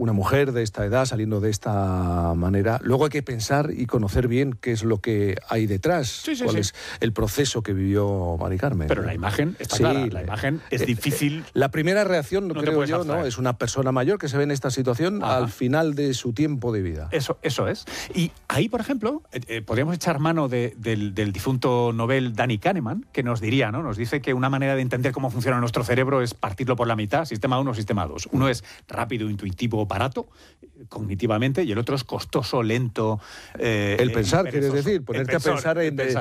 una mujer de esta edad saliendo de esta manera. Luego hay que pensar y conocer bien qué es lo que hay detrás, cuál es el proceso que vivió Mari Carmen. Pero la imagen está clara, la imagen es difícil. La primera reacción, creo yo, ¿no? Es una persona mayor que se ve en esta situación al final de su tiempo de vida. Eso es. Y ahí, por ejemplo, podríamos echar mano del difunto Nobel Danny Kahneman, que nos diría, ¿no? Nos dice que una manera de entender cómo funciona nuestro cerebro es partirlo por la mitad, sistema 1, sistema 2. Uno es rápido, intuitivo, barato, cognitivamente, y el otro es costoso, lento. El pensar, quieres decir, ponerte a pensar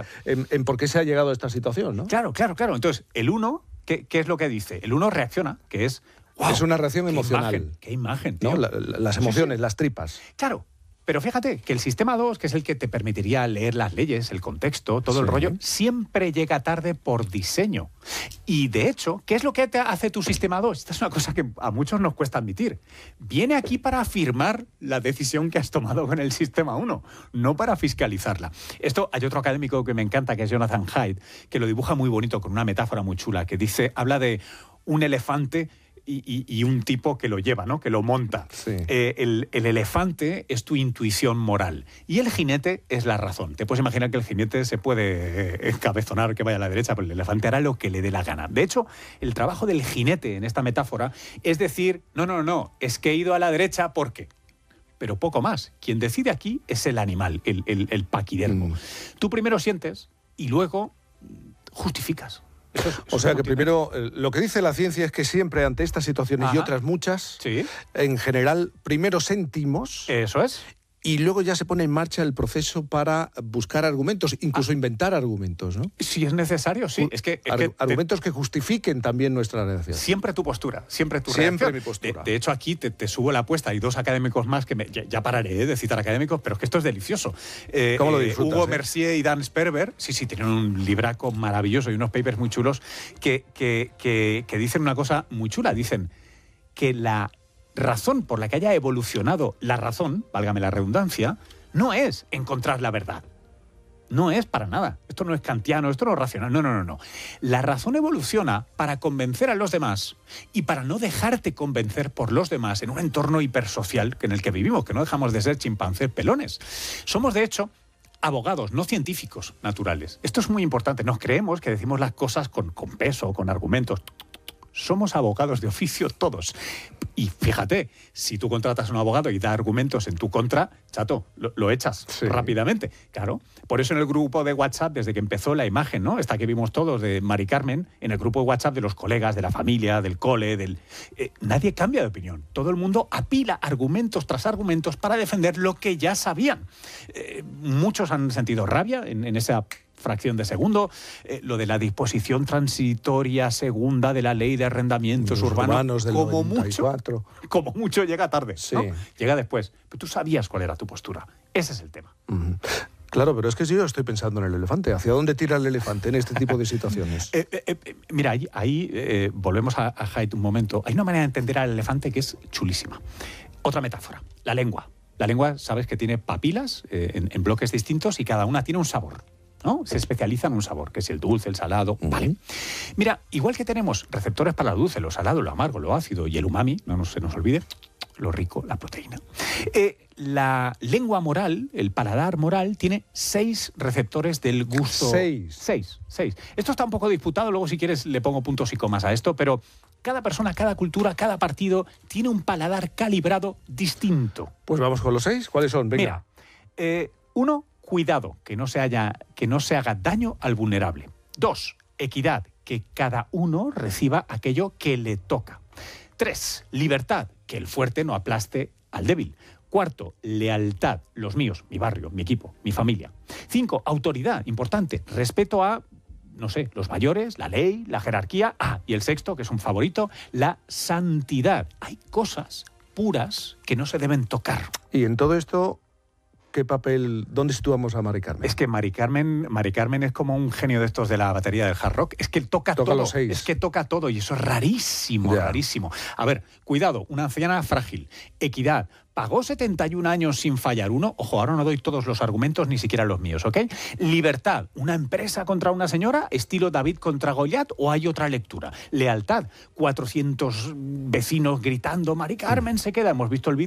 en por qué se ha llegado a esta situación, ¿no? Claro. Entonces, el 1, ¿qué es lo que dice? El 1 reacciona, que es... ¡Wow! Es una reacción emocional. ¡Qué imagen, tío! ¿No? Las emociones, las tripas. Claro. Pero fíjate que el sistema 2, que es el que te permitiría leer las leyes, el contexto, todo el rollo, siempre llega tarde por diseño. Y de hecho, ¿qué es lo que te hace tu sistema 2? Esta es una cosa que a muchos nos cuesta admitir. Viene aquí para afirmar la decisión que has tomado con el sistema 1, no para fiscalizarla. Esto, hay otro académico que me encanta, que es Jonathan Haidt, que lo dibuja muy bonito con una metáfora muy chula, que habla de un elefante y un tipo que lo lleva, ¿no? Que lo monta. Sí. El elefante es tu intuición moral y el jinete es la razón. Te puedes imaginar que el jinete se puede encabezonar que vaya a la derecha, pero el elefante hará lo que le dé la gana. De hecho, el trabajo del jinete en esta metáfora es decir, no, es que he ido a la derecha porque... Pero poco más. Quien decide aquí es el animal, el paquidermo. Tú primero sientes y luego justificas. O sea que primero, lo que dice la ciencia es que siempre ante estas situaciones y otras muchas, en general, primero sentimos. Eso es. Y luego ya se pone en marcha el proceso para buscar argumentos, incluso inventar argumentos, ¿no? Si es necesario, sí. Argumentos que justifiquen también nuestra reacción. Siempre tu postura, siempre tu reacción. Siempre mi postura. De hecho, aquí te subo la apuesta. Hay 2 académicos más que ya pararé de citar académicos, pero es que esto es delicioso. ¿Cómo lo disfrutas? Hugo Mercier y Dan Sperber, tienen un libraco maravilloso y unos papers muy chulos que dicen una cosa muy chula. Dicen que la razón por la que haya evolucionado la razón, válgame la redundancia, no es encontrar la verdad. No es para nada. Esto no es kantiano, esto no es racional. No. La razón evoluciona para convencer a los demás y para no dejarte convencer por los demás en un entorno hipersocial en el que vivimos, que no dejamos de ser chimpancés pelones. Somos, de hecho, abogados, no científicos naturales. Esto es muy importante. Nos creemos que decimos las cosas con peso, con argumentos. Somos abogados de oficio todos. Y fíjate, si tú contratas a un abogado y da argumentos en tu contra, chato, lo echas rápidamente. Claro, por eso en el grupo de WhatsApp, desde que empezó la imagen, ¿no? Esta que vimos todos de Mari Carmen, en el grupo de WhatsApp de los colegas, de la familia, del cole, nadie cambia de opinión. Todo el mundo apila argumentos tras argumentos para defender lo que ya sabían. Muchos han sentido rabia en esa fracción de segundo, lo de la disposición transitoria segunda de la ley de arrendamientos urbanos del como 94. Como mucho llega tarde, sí. ¿no? Llega después. Pero tú sabías cuál era tu postura. Ese es el tema. Claro, pero es que yo estoy pensando en el elefante. ¿Hacia dónde tira el elefante en este tipo de situaciones? Mira, ahí volvemos a Haidt un momento. Hay una manera de entender al elefante que es chulísima. Otra metáfora, la lengua. La lengua, sabes que tiene papilas en bloques distintos y cada una tiene un sabor, ¿no? Se especializa en un sabor, que es el dulce, el salado, ¿vale? Mira, igual que tenemos receptores para lo dulce, lo salado, lo amargo, lo ácido y el umami, no se nos olvide, lo rico, la proteína. La lengua moral, el paladar moral, tiene 6 receptores del gusto. 6. Esto está un poco disputado, luego si quieres le pongo puntos y comas a esto, pero cada persona, cada cultura, cada partido tiene un paladar calibrado distinto. Pues vamos con los 6, ¿cuáles son? Venga. Mira, 1, cuidado, que no se haga daño al vulnerable. 2, equidad, que cada uno reciba aquello que le toca. 3, libertad, que el fuerte no aplaste al débil. 4, lealtad, los míos, mi barrio, mi equipo, mi familia. 5, autoridad, importante, respeto a, no sé, los mayores, la ley, la jerarquía. Y el 6, que es un favorito, la santidad. Hay cosas puras que no se deben tocar. Y en todo esto, ¿qué papel, dónde situamos a Mari Carmen? Es que Mari Carmen es como un genio de estos de la batería del hard rock. Es que toca todo. Los 6. Es que toca todo y eso es rarísimo, rarísimo. A ver, cuidado, una anciana frágil. Equidad. Pagó 71 años sin fallar uno. Ojo, ahora no doy todos los argumentos, ni siquiera los míos, ¿ok? Libertad. ¿Una empresa contra una señora? ¿Estilo David contra Goliat? ¿O hay otra lectura? Lealtad. 400 vecinos gritando, Mari Carmen se queda. Hemos visto el vídeo.